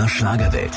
MDR Schlagerwelt.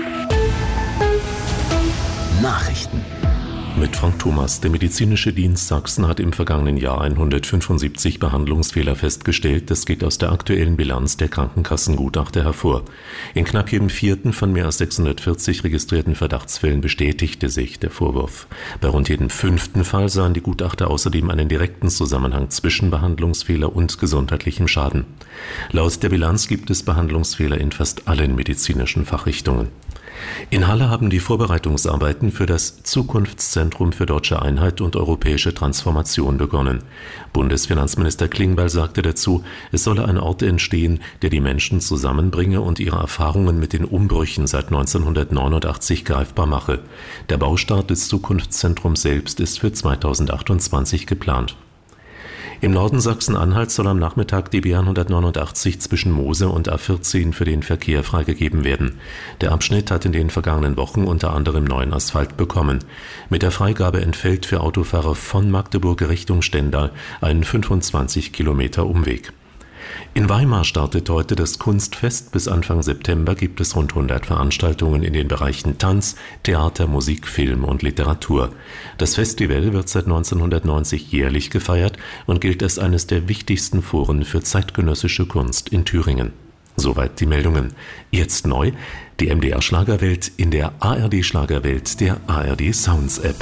Nachrichten. Mit Frank Thomas. Der medizinische Dienst Sachsen hat im vergangenen Jahr 175 Behandlungsfehler festgestellt. Das geht aus der aktuellen Bilanz der Krankenkassengutachter hervor. In knapp jedem vierten von mehr als 640 registrierten Verdachtsfällen bestätigte sich der Vorwurf. Bei rund jedem fünften Fall sahen die Gutachter außerdem einen direkten Zusammenhang zwischen Behandlungsfehler und gesundheitlichem Schaden. Laut der Bilanz gibt es Behandlungsfehler in fast allen medizinischen Fachrichtungen. In Halle haben die Vorbereitungsarbeiten für das Zukunftszentrum für deutsche Einheit und europäische Transformation begonnen. Bundesfinanzminister Klingbeil sagte dazu, es solle ein Ort entstehen, der die Menschen zusammenbringe und ihre Erfahrungen mit den Umbrüchen seit 1989 greifbar mache. Der Baustart des Zukunftszentrums selbst ist für 2028 geplant. Im Norden Sachsen-Anhalts soll am Nachmittag die B189 zwischen Mosel und A14 für den Verkehr freigegeben werden. Der Abschnitt hat in den vergangenen Wochen unter anderem neuen Asphalt bekommen. Mit der Freigabe entfällt für Autofahrer von Magdeburg Richtung Stendal ein 25 Kilometer Umweg. In Weimar startet heute das Kunstfest. Bis Anfang September gibt es rund 100 Veranstaltungen in den Bereichen Tanz, Theater, Musik, Film und Literatur. Das Festival wird seit 1990 jährlich gefeiert und gilt als eines der wichtigsten Foren für zeitgenössische Kunst in Thüringen. Soweit die Meldungen. Jetzt neu, die MDR Schlagerwelt in der ARD Schlagerwelt der ARD Sounds App.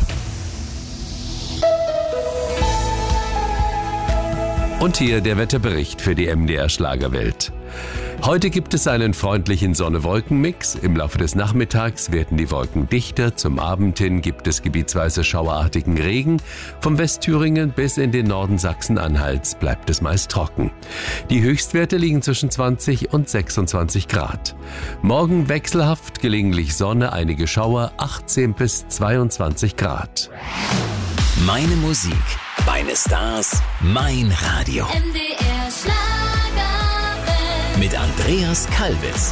Und hier der Wetterbericht für die MDR Schlagerwelt. Heute gibt es einen freundlichen Sonne-Wolken-Mix. Im Laufe des Nachmittags werden die Wolken dichter. Zum Abend hin gibt es gebietsweise schauerartigen Regen. Vom Westthüringen bis in den Norden Sachsen-Anhalts bleibt es meist trocken. Die Höchstwerte liegen zwischen 20 und 26 Grad. Morgen wechselhaft, gelegentlich Sonne, einige Schauer, 18 bis 22 Grad. Meine Musik, meine Stars, mein Radio. MDR Schlagerwelt. Mit Andreas Kalwitz.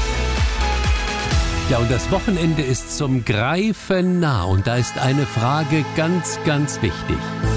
Ja, und das Wochenende ist zum Greifen nah. Und da ist eine Frage ganz, ganz wichtig.